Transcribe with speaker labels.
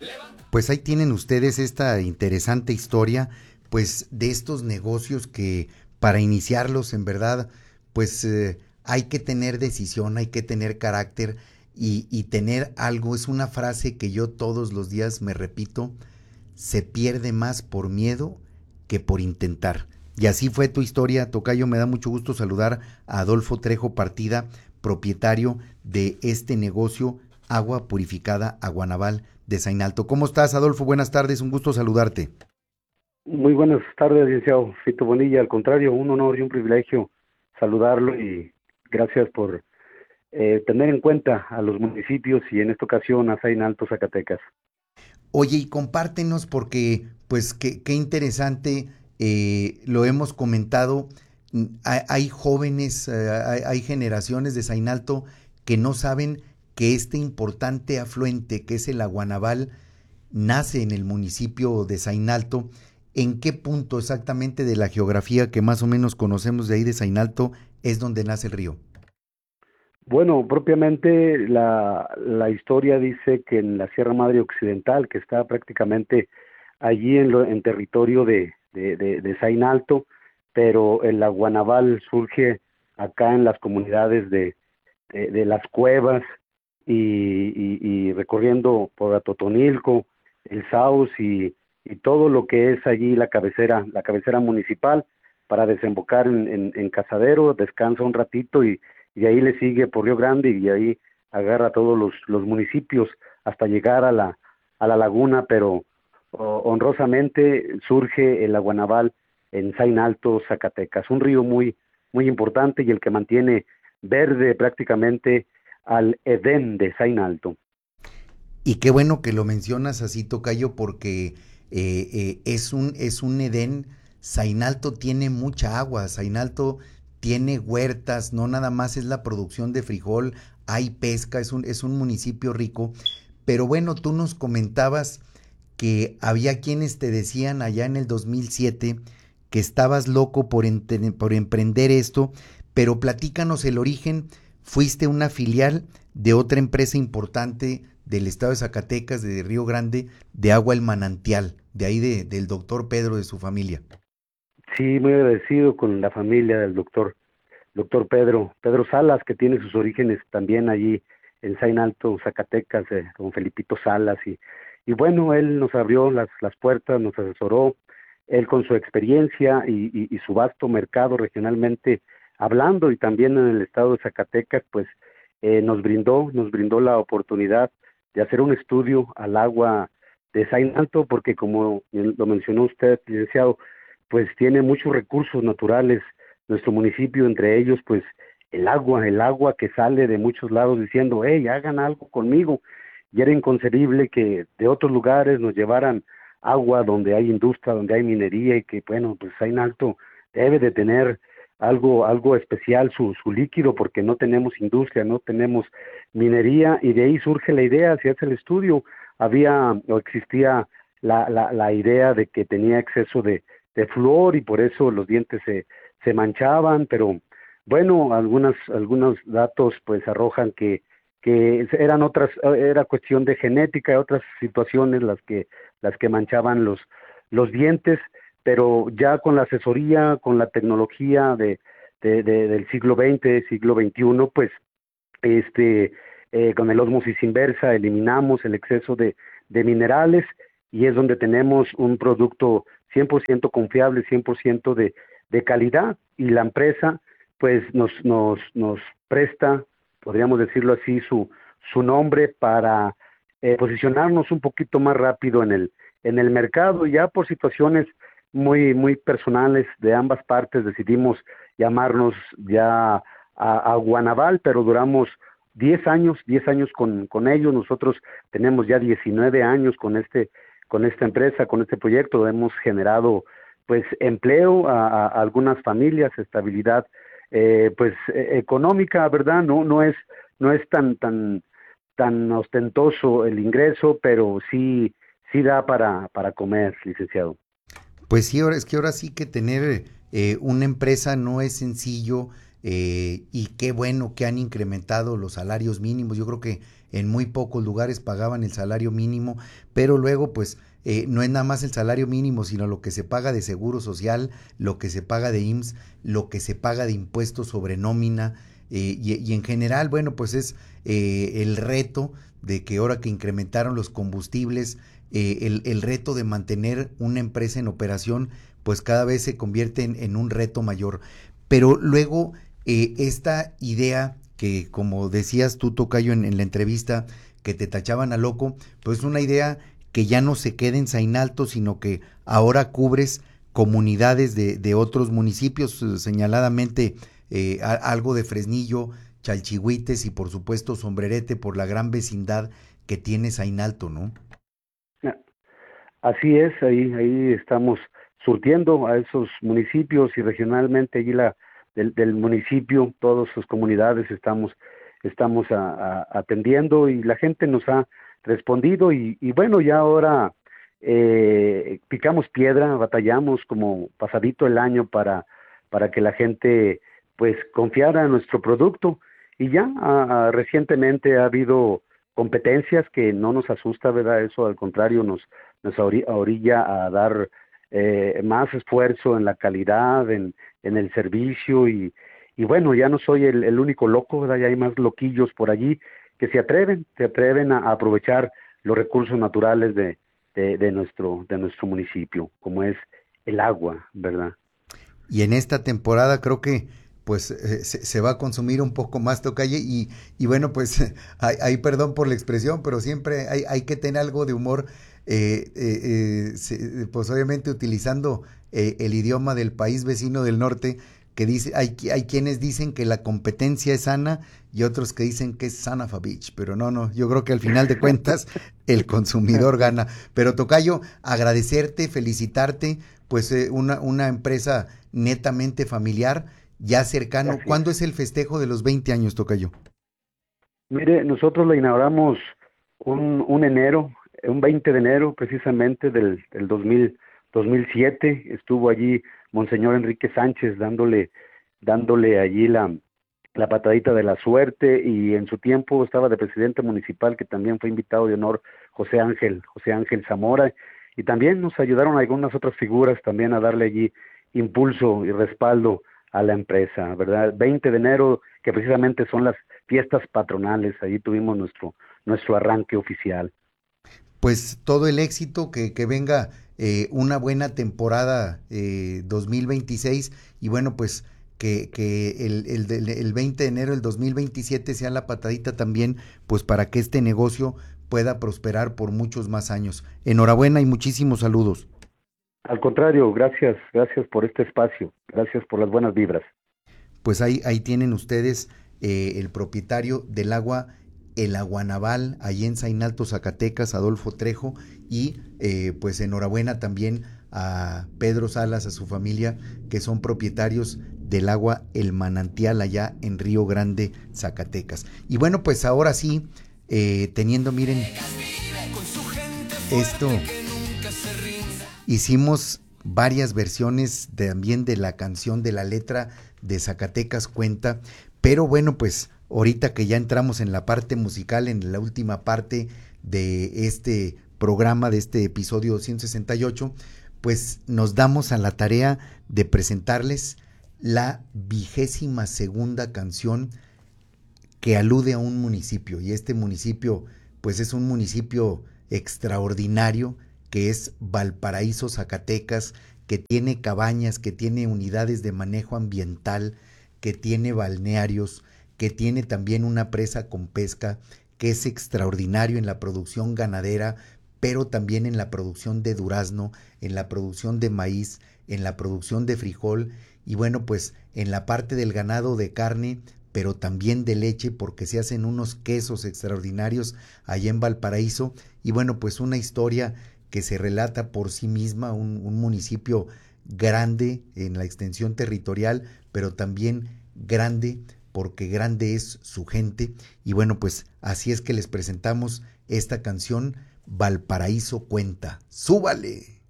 Speaker 1: Pues ahí tienen ustedes esta interesante historia, pues de estos negocios que para iniciarlos en verdad, pues hay que tener decisión, hay que tener carácter y tener algo. Es una frase que yo todos los días me repito: se pierde más por miedo que por intentar. Y así fue tu historia, tocayo. Me da mucho gusto saludar a Adolfo Trejo Partida, propietario de este negocio Agua Purificada Aguanaval de Zainalto. ¿Cómo estás, Adolfo? Buenas tardes, un gusto saludarte.
Speaker 2: Muy buenas tardes, licenciado Fito Bonilla. Al contrario, un honor y un privilegio saludarlo y gracias por tener en cuenta a los municipios y en esta ocasión a Zain Alto, Zacatecas.
Speaker 1: Oye, y compártenos porque, pues, qué interesante, lo hemos comentado. Hay jóvenes, hay generaciones de Zainalto que no saben que este importante afluente que es el Aguanaval nace en el municipio de Zainalto. ¿En qué punto exactamente de la geografía que más o menos conocemos de ahí de Zainalto es donde nace el río?
Speaker 2: Bueno, propiamente la historia dice que en la Sierra Madre Occidental, que está prácticamente allí en territorio de Zain Alto, pero el Aguanaval surge acá en las comunidades de las cuevas y recorriendo por Atotonilco, el Saus y todo lo que es allí la cabecera municipal para desembocar en Cazadero, descansa un ratito y ahí le sigue por Río Grande y ahí agarra todos los municipios hasta llegar a la laguna, pero honrosamente surge el Aguanaval en Zain Alto, Zacatecas, un río muy importante y el que mantiene verde prácticamente al Edén de Zain Alto.
Speaker 1: Y qué bueno que lo mencionas así, tocayo, porque es un Edén. Zainalto tiene mucha agua, Zainalto tiene huertas, no nada más es la producción de frijol, hay pesca, es un municipio rico. Pero bueno, tú nos comentabas que había quienes te decían allá en el 2007 que estabas loco por emprender esto, pero platícanos el origen. Fuiste una filial de otra empresa importante del estado de Zacatecas, de Río Grande, de Agua El Manantial, de ahí del doctor Pedro, de su familia.
Speaker 2: Sí, muy agradecido con la familia del doctor Pedro Salas, que tiene sus orígenes también allí en Zain Alto, Zacatecas, con Felipito Salas, y bueno, él nos abrió las puertas, nos asesoró, él con su experiencia y su vasto mercado regionalmente hablando, y también en el estado de Zacatecas, pues nos brindó la oportunidad de hacer un estudio al agua de Zain Alto, porque como lo mencionó usted, licenciado, pues tiene muchos recursos naturales nuestro municipio, entre ellos pues el agua que sale de muchos lados diciendo, hey, hagan algo conmigo, y era inconcebible que de otros lugares nos llevaran agua donde hay industria, donde hay minería, y que bueno, pues Zain Alto debe de tener algo especial su líquido, porque no tenemos industria, no tenemos minería, y de ahí surge la idea, si hace el estudio, había o existía la idea de que tenía exceso de flúor y por eso los dientes se manchaban, pero bueno, algunos datos pues arrojan que eran era cuestión de genética, otras situaciones las que manchaban los dientes, pero ya con la asesoría, con la tecnología del siglo XX, siglo XXI, pues este, con el ósmosis inversa eliminamos el exceso de minerales y es donde tenemos un producto 100% confiable, 100% de calidad y la empresa pues nos presta, podríamos decirlo así, su nombre para posicionarnos un poquito más rápido en el mercado. Ya por situaciones muy personales de ambas partes decidimos llamarnos ya a Guanaval, pero duramos 10 años con ellos. Nosotros tenemos ya 19 años con esta empresa, con este proyecto. Hemos generado pues empleo a algunas familias, estabilidad pues económica, ¿verdad? No es tan ostentoso el ingreso, pero sí da para comer, licenciado.
Speaker 1: Pues sí, ahora es que ahora sí que tener una empresa no es sencillo, y qué bueno que han incrementado los salarios mínimos. Yo creo que en muy pocos lugares pagaban el salario mínimo, pero luego pues no es nada más el salario mínimo, sino lo que se paga de seguro social, lo que se paga de IMSS, lo que se paga de impuestos sobre nómina, y en general, bueno, pues es el reto de que ahora que incrementaron los combustibles, el reto de mantener una empresa en operación, pues cada vez se convierte en un reto mayor. Pero luego, esta idea que, como decías tú, Tocayo, en la entrevista, que te tachaban a loco, pues es una idea que ya no se queda en Zainalto, sino que ahora cubres comunidades de otros municipios, señaladamente algo de Fresnillo, Chalchihuites y por supuesto Sombrerete, por la gran vecindad que tiene Zainalto, ¿no?
Speaker 2: Así es, ahí estamos surtiendo a esos municipios y regionalmente allí del municipio, todas sus comunidades estamos atendiendo y la gente nos ha respondido y bueno, ya ahora picamos piedra, batallamos como pasadito el año para que la gente pues confiara en nuestro producto y ya recientemente ha habido competencias que no nos asusta, ¿verdad? Eso al contrario nos orilla a dar más esfuerzo en la calidad, en el servicio y bueno, ya no soy el único loco, ¿verdad? Ya hay más loquillos por allí que se atreven a aprovechar los recursos naturales de nuestro municipio, como es el agua, ¿verdad?
Speaker 1: Y en esta temporada creo que pues se va a consumir un poco más, Tocaye, y bueno, pues hay perdón por la expresión, pero siempre hay que tener algo de humor, pues obviamente utilizando el idioma del país vecino del norte, que dice, hay quienes dicen que la competencia es sana y otros que dicen que es sana for bitch, pero no, yo creo que al final de cuentas el consumidor gana. Pero Tocayo, agradecerte, felicitarte, pues una empresa netamente familiar, ya cercano.
Speaker 2: Así es.
Speaker 1: ¿Cuándo es el festejo de los 20 años, Tocayo?
Speaker 2: Mire, nosotros la inauguramos un enero, un 20 de enero precisamente del 2007. Estuvo allí Monseñor Enrique Sánchez dándole allí la patadita de la suerte y en su tiempo estaba de presidente municipal que también fue invitado de honor José Ángel Zamora y también nos ayudaron algunas otras figuras también a darle allí impulso y respaldo a la empresa, ¿verdad? 20 de enero, que precisamente son las fiestas patronales, ahí tuvimos nuestro arranque oficial.
Speaker 1: Pues todo el éxito, que venga una buena temporada 2026 y bueno, pues que el 20 de enero del 2027 sea la patadita también, pues para que este negocio pueda prosperar por muchos más años. Enhorabuena y muchísimos saludos.
Speaker 2: Al contrario, gracias por este espacio, gracias por las buenas vibras.
Speaker 1: Pues ahí tienen ustedes el propietario del agua, el Aguanaval, allí en Zainalto, Zacatecas, Adolfo Trejo, y pues enhorabuena también a Pedro Salas, a su familia, que son propietarios del agua El Manantial allá en Río Grande, Zacatecas. Y bueno, pues ahora sí, teniendo, miren, esto, hicimos varias versiones también de la canción, de la letra de Zacatecas Cuenta, pero bueno, pues ahorita que ya entramos en la parte musical, en la última parte de este programa, de este episodio 168, pues nos damos a la tarea de presentarles la 22ª canción que alude a un municipio, y este municipio pues es un municipio extraordinario que es Valparaíso, Zacatecas, que tiene cabañas, que tiene unidades de manejo ambiental, que tiene balnearios, que tiene también una presa con pesca, que es extraordinario en la producción ganadera, pero también en la producción de durazno, en la producción de maíz, en la producción de frijol y bueno, pues en la parte del ganado de carne, pero también de leche, porque se hacen unos quesos extraordinarios allá en Valparaíso y bueno, pues una historia que se relata por sí misma, un municipio grande en la extensión territorial, pero también grande porque grande es su gente. Y bueno, pues así es que les presentamos esta canción, Valparaíso Cuenta. ¡Súbale!